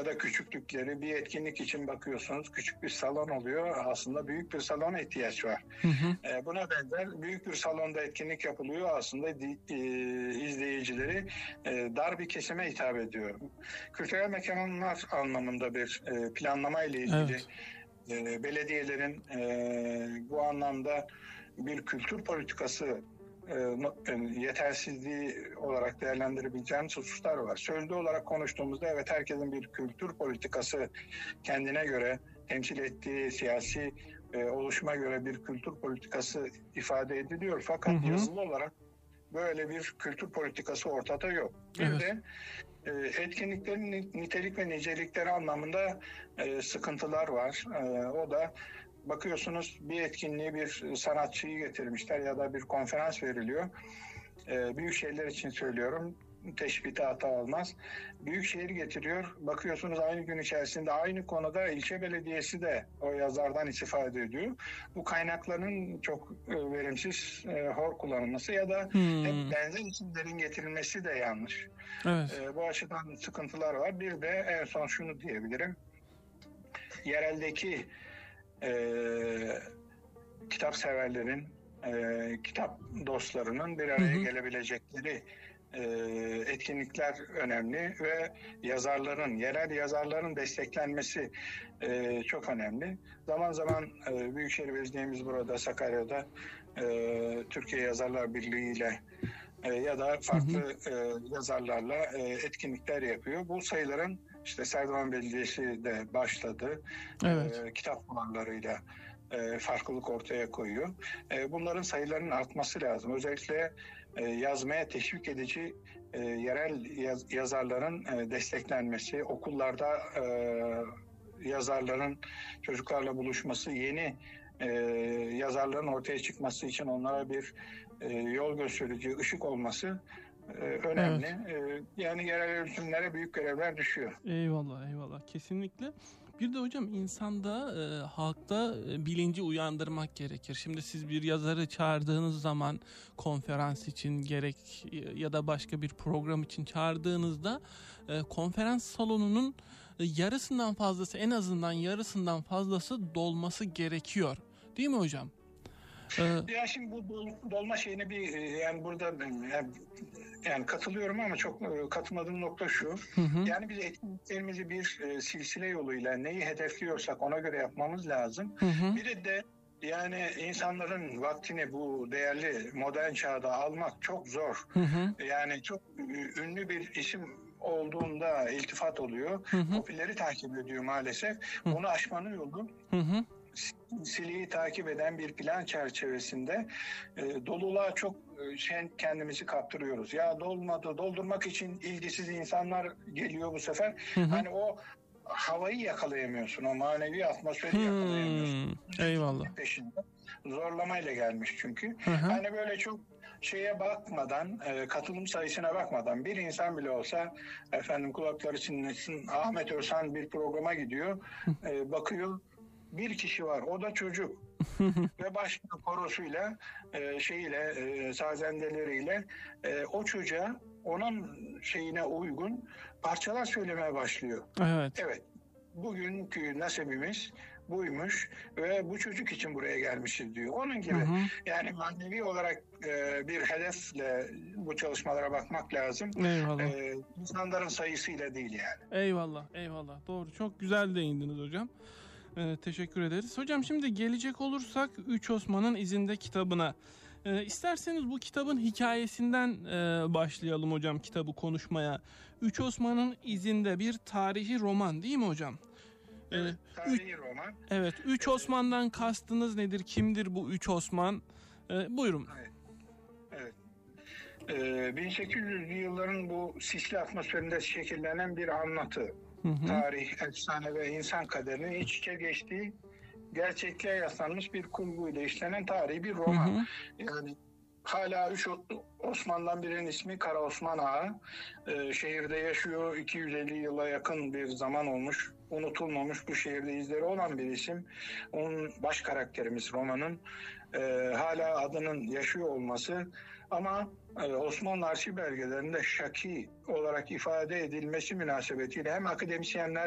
ya da küçüklükleri bir etkinlik için bakıyorsunuz, küçük bir salon oluyor. Aslında büyük bir salona ihtiyaç var. Buna benzer büyük bir salonda etkinlik yapılıyor. Aslında izleyicileri dar bir kesime hitap ediyor. Kültürel mekanlar anlamında bir planlama ile ilgili belediyelerin bu anlamda bir kültür politikası yetersizliği olarak değerlendirebileceğimiz hususlar var. Sözlü olarak konuştuğumuzda evet, herkesin bir kültür politikası, kendine göre temsil ettiği siyasi oluşuma göre bir kültür politikası ifade ediliyor. Fakat yazılı olarak böyle bir kültür politikası ortada yok. Bir de etkinliklerin nitelik ve nicelikleri anlamında sıkıntılar var. O da bakıyorsunuz, bir etkinliğe bir sanatçıyı getirmişler ya da bir konferans veriliyor. Büyük şehirler için söylüyorum, teşbihte hata olmaz. Büyük şehir getiriyor. Bakıyorsunuz aynı gün içerisinde aynı konuda ilçe belediyesi de o yazardan istifade ediyor. Bu kaynakların çok verimsiz, hor kullanılması ya da hep benzer isimlerin getirilmesi de yanlış. Bu açıdan sıkıntılar var. Bir de en son şunu diyebilirim. Yereldeki kitap severlerin, kitap dostlarının bir araya gelebilecekleri etkinlikler önemli ve yerel yazarların desteklenmesi çok önemli. Zaman zaman Büyükşehir Belediye'miz burada Sakarya'da Türkiye Yazarlar Birliği ile ya da farklı yazarlarla etkinlikler yapıyor. Bu sayıların işte Serdivan Belediyesi de başladı. Kitap fuarlarıyla farklılık ortaya koyuyor. Bunların sayılarının artması lazım. Özellikle yazmaya teşvik edici yerel yazarların desteklenmesi, okullarda yazarların çocuklarla buluşması, yeni yazarların ortaya çıkması için onlara bir yol gösterici, ışık olması önemli. Yani yerel yönetimlere büyük görevler düşüyor. Eyvallah. Kesinlikle. Bir de hocam insanda, halkta bilinci uyandırmak gerekir. Şimdi siz bir yazarı çağırdığınız zaman konferans için gerek ya da başka bir program için çağırdığınızda konferans salonunun yarısından fazlası, en azından yarısından fazlası dolması gerekiyor. Değil mi hocam? Ya şimdi bu dolma şeyini yani burada yani katılıyorum ama çok katılmadığım nokta şu. Yani biz etkinliklerimizi bir silsile yoluyla neyi hedefliyorsak ona göre yapmamız lazım. Bir de yani insanların vaktini bu değerli modern çağda almak çok zor. Yani çok ünlü bir isim olduğunda iltifat oluyor. Popüleri takip ediyor maalesef. Onu aşmanın yolu silsiliği takip eden bir plan çerçevesinde doluluğa çok kendimizi kaptırıyoruz. Ya dolmadı, doldurmak için ilgisiz insanlar geliyor bu sefer. Hani o havayı yakalayamıyorsun, o manevi atmosferi yakalayamıyorsun. Eyvallah. Peşinde. Zorlamayla gelmiş çünkü. Hani böyle çok şeye bakmadan, katılım sayısına bakmadan bir insan bile olsa kulakları çınlasın, Ahmet Özhan bir programa gidiyor, bakıyor. Bir kişi var, o da çocuk ve başka korosuyla sazendeleriyle o çocuğa, onun şeyine uygun parçalar söylemeye başlıyor. Evet. Bugünkü nasibimiz buymuş ve bu çocuk için buraya gelmişiz diyor. Onun gibi yani manevi olarak bir hedefle bu çalışmalara bakmak lazım. İnsanların sayısıyla değil yani. Eyvallah. Doğru. Çok güzel değindiniz hocam. Teşekkür ederiz. Hocam şimdi gelecek olursak Üç Osman'ın İzinde kitabına. İsterseniz bu kitabın hikayesinden başlayalım hocam kitabı konuşmaya. Üç Osman'ın İzinde bir tarihi roman değil mi hocam? Tarihi roman. Evet. Üç Osman'dan kastınız nedir? Kimdir bu Üç Osman? Buyurun. Evet. 1800'lü yılların bu sisli atmosferinde şekillenen bir anlatı. Tarih, efsane ve insan kaderinin iç içe geçtiği, gerçekliğe yaslanmış bir kurguyla işlenen tarihi bir roman. Yani hala Üç Osman'dan birinin ismi Kara Osman Ağa. Şehirde yaşıyor. 250 yıla yakın bir zaman olmuş. Unutulmamış, bu şehirde izleri olan bir isim. Onun baş karakterimiz romanın. Hala adının yaşıyor olması ama Osmanlı arşiv belgelerinde Şaki olarak ifade edilmesi münasebetiyle hem akademisyenler